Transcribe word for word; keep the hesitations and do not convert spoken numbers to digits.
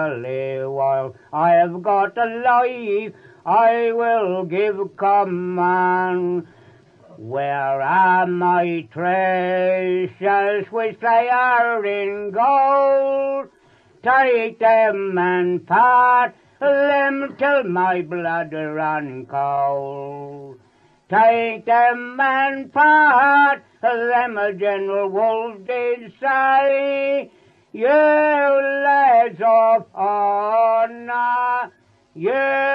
while I have got a life, I will give command. Where are my treasures which they are in gold? Take them and part them till my blood run cold. Take them and part them, General Wolfe did say, you lads of honor, you